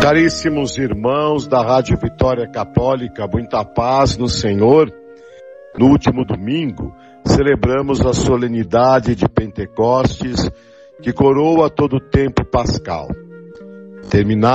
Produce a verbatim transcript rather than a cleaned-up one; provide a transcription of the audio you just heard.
Caríssimos irmãos da Rádio Vitória Católica, muita paz no Senhor. No último domingo, celebramos a solenidade de Pentecostes, que coroa todo o tempo pascal. Terminado